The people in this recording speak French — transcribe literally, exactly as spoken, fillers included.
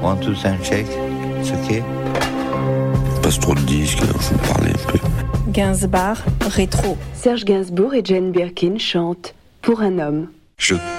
One, two, sound check. C'est ok. Passe trop de disques, faut parler un peu. Gainsbourg, rétro. Serge Gainsbourg et Jane Birkin chantent Pour un homme. Je